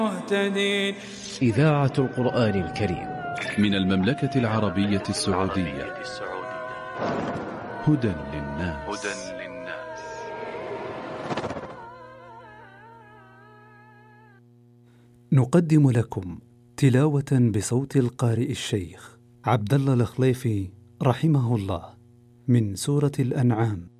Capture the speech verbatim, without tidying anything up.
مهتدين. إذاعة القرآن الكريم من المملكة العربية السعودية. هدى للناس. نقدم لكم تلاوة بصوت القارئ الشيخ عبد الله الخليفي رحمه الله من سورة الأنعام.